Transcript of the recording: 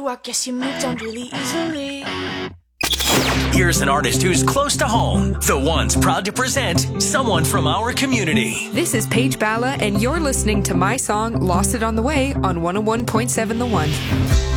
I guess you moved on really easily. Here's an artist who's close to home. The One's proud to present someone from our community. This is Paige Balla, and you're listening to my song, Lost It on the Way, on 101.7 The One.